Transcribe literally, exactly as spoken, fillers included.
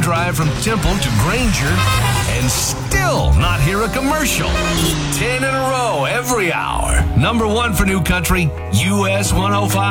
drive from Temple to Granger and still not hear a commercial. Ten in a row every hour. Number one for New Country, U S one oh five.